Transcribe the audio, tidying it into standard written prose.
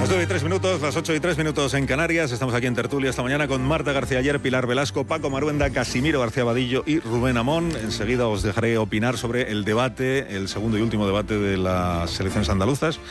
Las 9:03, las 8:03 en Canarias. Estamos aquí en tertulia esta mañana con Marta García Ayer, Pilar Velasco, Paco Maruenda, Casimiro García Vadillo y Rubén Amón. Enseguida os dejaré opinar sobre el debate, el segundo y último debate de las elecciones andaluzas.